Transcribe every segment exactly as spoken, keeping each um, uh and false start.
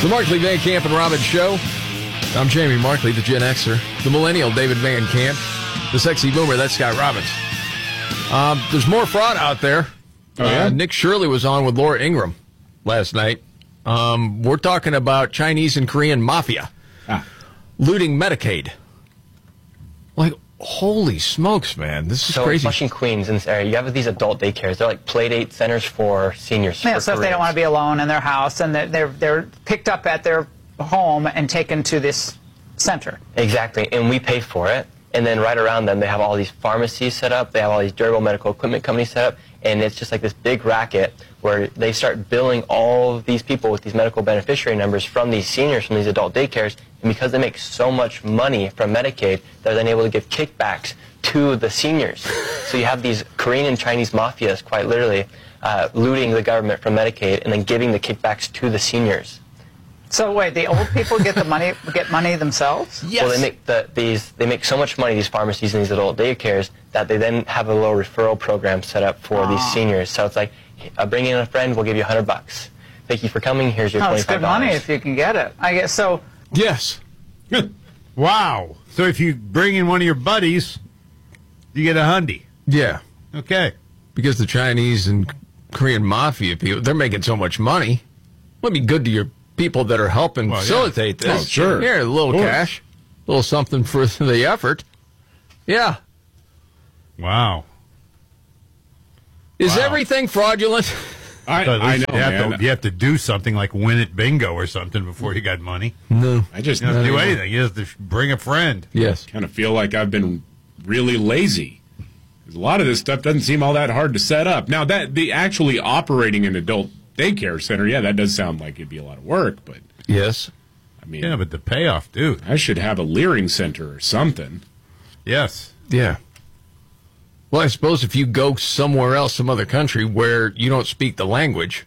The Markley, Van Camp, and Robbins Show. I'm Jamie Markley, the Gen Xer. The Millennial, David Van Camp. The Sexy Boomer, that's Scott Robbins. Um, there's more fraud out there. Oh, yeah? uh, Nick Shirley was on with Laura Ingraham last night. Um, we're talking about Chinese and Korean mafia Ah. looting Medicaid. Like, holy smokes, man. This is so crazy. So in Flushing, Queens, in this area, you have these adult daycares. They're like play date centers for seniors. Yeah, for so if they don't want to be alone in their house, and they're, they're, they're picked up at their home and taken to this center. Exactly, and we pay for it. And then right around them, they have all these pharmacies set up. They have all these durable medical equipment companies set up. And it's just like this big racket where they start billing all of these people with these medical beneficiary numbers from these seniors, from these adult daycares. And because they make so much money from Medicaid, they're then able to give kickbacks to the seniors. So you have these Korean and Chinese mafias, quite literally, uh, looting the government from Medicaid and then giving the kickbacks to the seniors. So wait, the old people get the money, get money themselves? Yes. Well, they make the, these they make so much money, these pharmacies and these adult daycares, that they then have a little referral program set up for these seniors. So it's like, uh, bring in a friend, we'll give you a hundred bucks. Thank you for coming. Here's your Oh, twenty-five it's dollars. good money if you can get it. I guess so. Yes. Wow. So if you bring in one of your buddies, you get a hundy. Yeah. Okay. Because the Chinese and Korean mafia people, they're making so much money. Would be good to your people that are helping Well, yeah. facilitate this. Oh, sure. Here, a little Of course. cash, a little something for the effort. Yeah. Wow. Is Wow. everything fraudulent? I, So at I least know, you have, man. to, you have to do something like win at bingo or something before you got money. No. I just You don't have to do anymore. anything. You have to bring a friend. Yes. kind of feel like I've been really lazy. 'Cause a lot of this stuff doesn't seem all that hard to set up. Now, that the actually operating an adult daycare center, yeah, that does sound like it'd be a lot of work, but Yes. I mean, Yeah, but the payoff, dude. I should have a Leering Center or something. Yes. Yeah. Well, I suppose if you go somewhere else, some other country where you don't speak the language,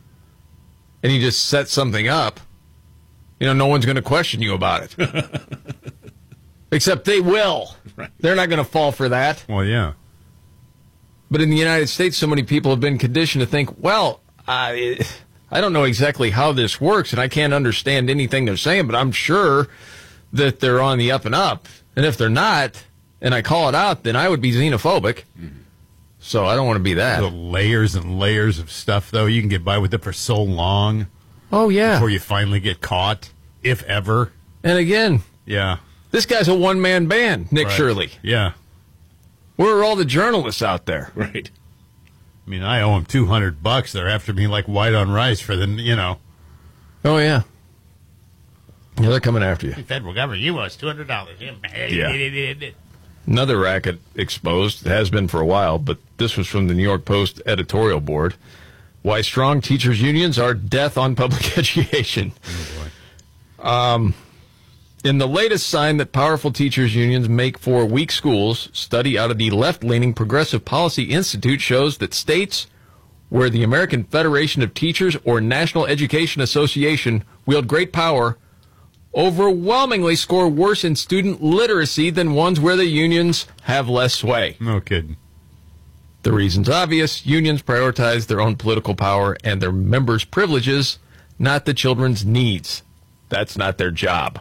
and you just set something up, you know, no one's going to question you about it. Except they will. Right. They're not going to fall for that. Well, yeah. But in the United States, so many people have been conditioned to think, well, I, I don't know exactly how this works, and I can't understand anything they're saying, but I'm sure that they're on the up and up. And if they're not, and I call it out, then I would be xenophobic. Mm-hmm. So I don't want to be that. The layers and layers of stuff, though. You can get by with it for so long Oh, yeah. before you finally get caught, if ever. And again, Yeah. this guy's a one-man band, Nick Right. Shirley. Yeah. Where are all the journalists out there? Right. I mean, I owe them two hundred bucks. They're after me like white on rice for the, you know. Oh, yeah. Yeah, they're coming after you. Federal government, you owe us two hundred dollars. Yeah. Another racket exposed, has been for a while, but this was from the New York Post editorial board. Why strong teachers' unions are death on public education. Oh, Um, in the latest sign that powerful teachers' unions make for weak schools, study out of the left-leaning Progressive Policy Institute shows that states where the American Federation of Teachers or National Education Association wield great power overwhelmingly score worse in student literacy than ones where the unions have less sway. No kidding. The reason's obvious. Unions prioritize their own political power and their members' privileges, not the children's needs. That's not their job.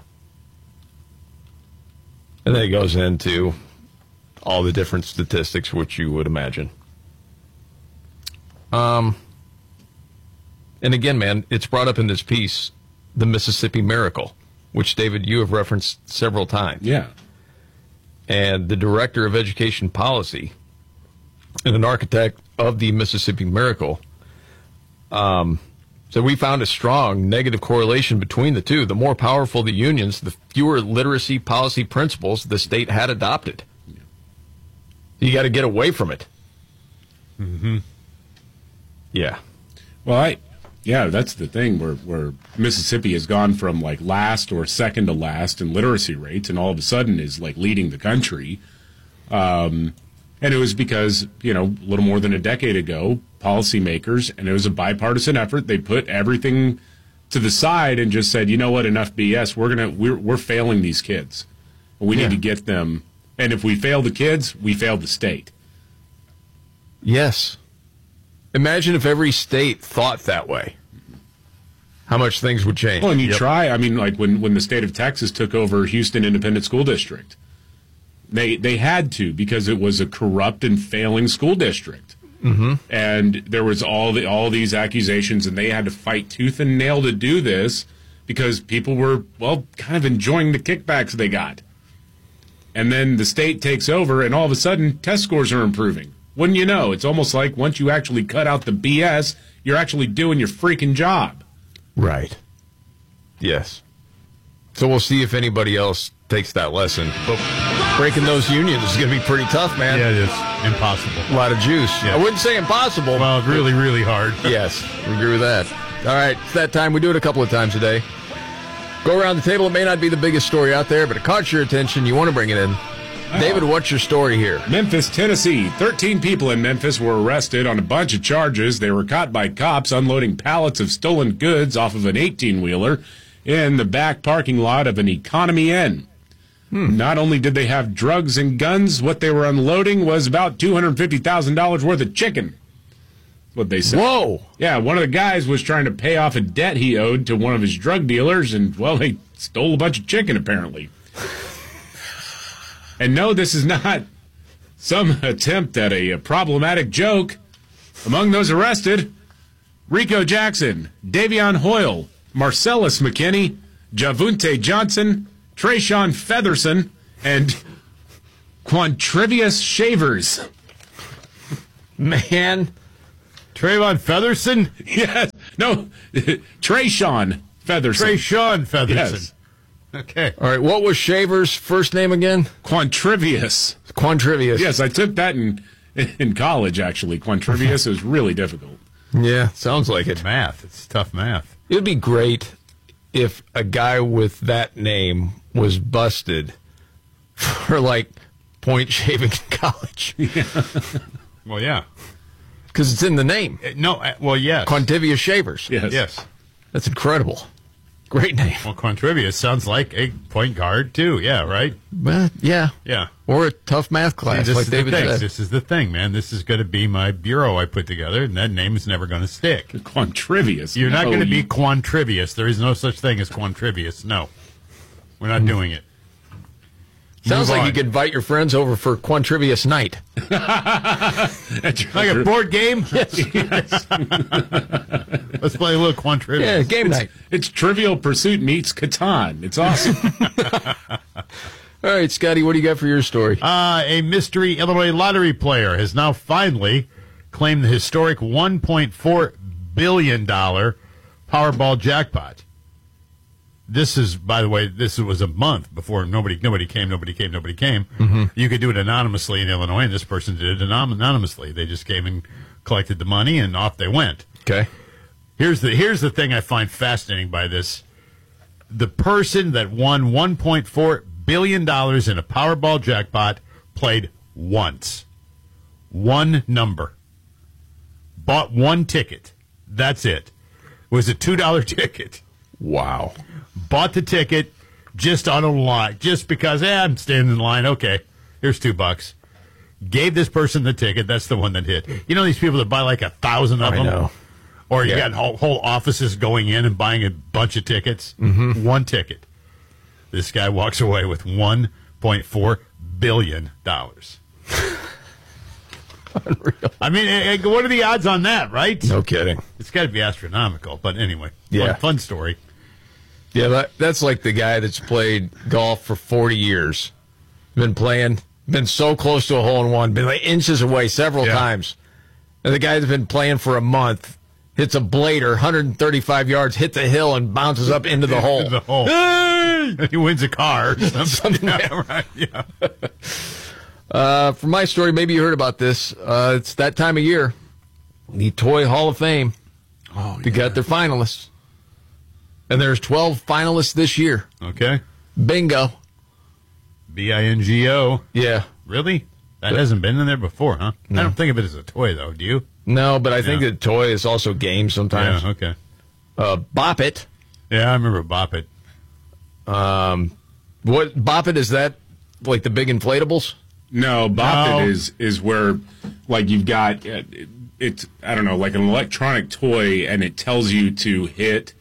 And then it goes into all the different statistics, which you would imagine. Um, and again, man, it's brought up in this piece, the Mississippi Miracle, which, David, you have referenced several times. Yeah. And the director of education policy and an architect of the Mississippi Miracle um, said we found a strong negative correlation between the two. The more powerful the unions, the fewer literacy policy principles the state had adopted. You got to get away from it. Mm-hmm. Yeah. Well, I, yeah, that's the thing where, where Mississippi has gone from like last or second to last in literacy rates and all of a sudden is like leading the country. Um, and it was because, you know, a little more than a decade ago, policymakers, and it was a bipartisan effort, they put everything to the side and just said, you know what, enough B S. We're going to, we're, we're failing these kids. We Yeah. need to get them. And if we fail the kids, we failed the state. Yes. Imagine if every state thought that way. how much things would change. Well, and you Yep. try. I mean, like when, when the state of Texas took over Houston Independent School District, they they had to because it was a corrupt and failing school district, mm-hmm. and there was all the all these accusations, and they had to fight tooth and nail to do this because people were well kind of enjoying the kickbacks they got. And then the state takes over, and all of a sudden, test scores are improving. Wouldn't you know? It's almost like once you actually cut out the B S, you're actually doing your freaking job. Right. Yes. So we'll see if anybody else takes that lesson. But breaking those unions is going to be pretty tough, man. Yeah, it is. Impossible. A lot of juice. Yeah. I wouldn't say impossible. Well, really, really hard. Yes, we agree with that. All right, it's that time. We do it a couple of times a day. Go around the table. It may not be the biggest story out there, but it caught your attention. You want to bring it in. David, what's your story here? Memphis, Tennessee. thirteen people in Memphis were arrested on a bunch of charges. They were caught by cops unloading pallets of stolen goods off of an eighteen-wheeler in the back parking lot of an Economy Inn. Hmm. Not only did they have drugs and guns, what they were unloading was about two hundred fifty thousand dollars worth of chicken. That's what they said. Whoa! Yeah, one of the guys was trying to pay off a debt he owed to one of his drug dealers, and, well, they stole a bunch of chicken, apparently. And no, this is not some attempt at a, a problematic joke. Among those arrested, Rico Jackson, Davion Hoyle, Marcellus McKinney, Javunte Johnson, Trayshawn Featherson, and Quantrivius Shavers. Man. Trayvon Featherson? Yes. No, Trayshawn Featherson. Trayshawn Featherson. Yes. Okay. All right, what was Shaver's first name again? Quantrivius. Quantrivius. Yes, I took that in in college, actually. Quantrivius is really difficult. Yeah, sounds like it. Math. It's tough math. It would be great if a guy with that name was busted for, like, point shaving in college. Well, yeah. Because it's in the name. Uh, No, uh, well, yes. Quantrivius Shavers. Yes. Yes. That's incredible. Great name. Well, Quantrivius sounds like a point guard, too. Yeah, right? Well, yeah. Yeah. Or a tough math class, See, this like is David the thing. said. This is the thing, man. This is going to be my bureau I put together, and that name is never going to stick. Quantrivius. You're not No, going to be you- Quantrivius. There is no such thing as Quantrivius. No. We're not doing it. Sounds Move like on. you could invite your friends over for Quantrivius night. Like a board game? Let's play a little Quantrivius. Yeah, game night. It's Trivial Pursuit meets Catan. It's awesome. All right, Scotty, what do you got for your story? Uh, a mystery Illinois lottery player has now finally claimed the historic one point four billion dollars Powerball jackpot. This is, by the way, this was a month before nobody nobody came, nobody came, nobody came. Mm-hmm. You could do it anonymously in Illinois, and this person did it anon- anonymously. They just came and collected the money, and off they went. Okay. Here's the here's the thing I find fascinating by this. The person that won one point four billion dollars in a Powerball jackpot played once. One number. Bought one ticket. That's it. It was a two dollar ticket. Wow. Bought the ticket just on a line, just because, eh, I'm standing in line. Okay, here's two bucks. Gave this person the ticket. That's the one that hit. You know these people that buy like a thousand of I them? know. Or you Yeah. got whole, whole offices going in and buying a bunch of tickets. Mm-hmm. One ticket. This guy walks away with one point four billion dollars. Unreal. I mean, eh, eh, what are the odds on that, right? No kidding. It's got to be astronomical. But anyway, Yeah. fun, fun story. Yeah, that, that's like the guy that's played golf for forty years. Been playing, been so close to a hole-in-one, been like inches away several Yeah. times. And the guy that's been playing for a month hits a blader, one hundred thirty-five yards, hits a hill, and bounces up into the hole. The hole. He wins a car. Or something. Something like Yeah, right. Yeah. Uh, for my story, maybe you heard about this. Uh, it's that time of year. The Toy Hall of Fame. Oh, They got their finalists. And there's twelve finalists this year. Okay. Bingo. B I N G O. Yeah. Really? That hasn't been in there before, huh? I don't think of it as a toy, though. Do you? No, but I think Yeah. that toy is also game sometimes. Yeah, okay. Uh, Bop It. Yeah, I remember Bop It. Um, what Bop It, is that like the big inflatables? No, Bop No. It is is where like you've got uh, it, it's I don't know like an electronic toy and it tells you to hit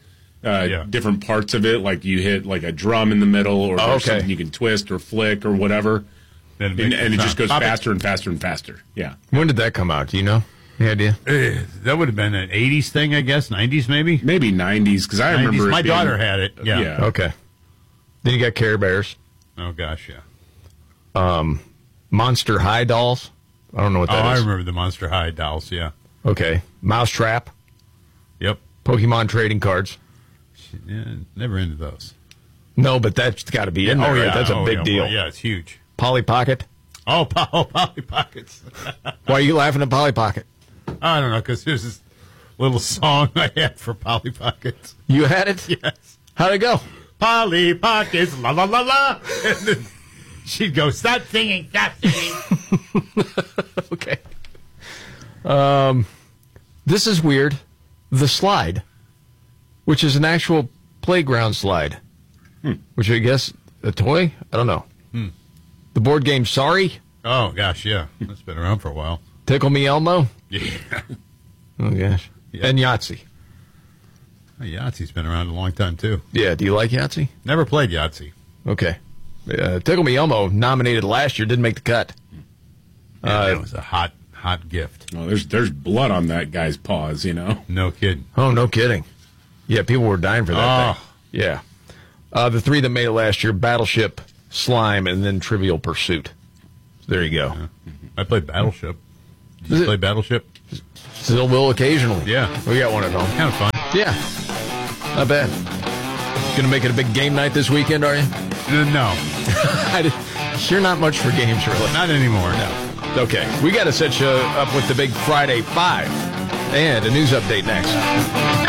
uh, Yeah. different parts of it. Like you hit like a drum in the middle, or Oh, there's okay. something you can twist or flick or whatever, Then and, makes and it sound. just goes Pop it. faster and faster and faster. Yeah. When did that come out? Do you know? Any idea? Eh, that would have been an eighties thing, I guess, nineties maybe. Maybe nineties, because I nineties. remember it My being- daughter had it. Yeah. Yeah. Okay. Then you got Care Bears, Oh gosh, yeah. Monster High dolls. I don't know what Oh, that I is. remember the Monster High dolls. Yeah. Okay. Mousetrap, Yep. Pokemon trading cards. Yeah, never into those. No, but that's got to be in there, oh right? yeah, That's a oh, big yeah. deal. Well, yeah, it's huge. Polly Pocket. Oh, po- oh Polly Pockets. Why are you laughing at Polly Pocket? I don't know, because there's this little song I had for Polly Pockets. You had it? Yes. How'd it go? Polly Pockets, la la la la. And then she'd go, stop singing, stop singing. Okay. Um, this is weird. The slide, which is an actual playground slide, Hmm. which I guess a toy. I don't know. Hmm. The board game Sorry, Oh, gosh, yeah. That's been around for a while. Tickle Me Elmo. Yeah. Oh gosh. Yeah. And Yahtzee. Oh, Yahtzee's been around a long time, too. Yeah. Do you like Yahtzee? Never played Yahtzee. Okay. Uh, Tickle Me Elmo, nominated last year, didn't make the cut. Yeah, Uh, that was a hot, hot gift. Well, there's there's blood on that guy's paws, you know. No kidding. Oh, no kidding. Yeah, people were dying for that Oh. thing. Yeah. Uh, the three that made it last year, Battleship, Slime, and then Trivial Pursuit. There you go. I played Battleship. Did Is you it- play Battleship? Still will occasionally. Yeah. We got one at home. Kind of fun. Yeah. Not bad. Gonna make it a big game night this weekend, are you? Uh, No, I did- You're not much for games, really. not anymore. No. Okay. We got to set you up with the big Friday Five and a news update next.